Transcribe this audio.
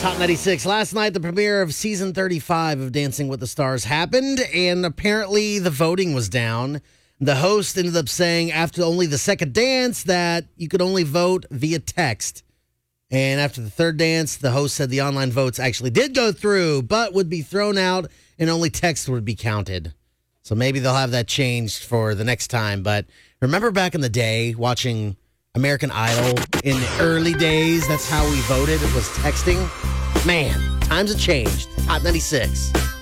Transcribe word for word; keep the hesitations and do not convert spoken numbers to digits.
Top ninety-six. Last night, the premiere of season thirty-five of Dancing with the Stars happened, and apparently the voting was down. The host ended up saying after only the second dance that you could only vote via text. And after the third dance, the host said the online votes actually did go through, but would be thrown out and only text would be counted. So maybe they'll have that changed for the next time. But remember back in the day watching American Idol in the early days? That's how we voted. It was texting. Man, times have changed. Hot ninety-six.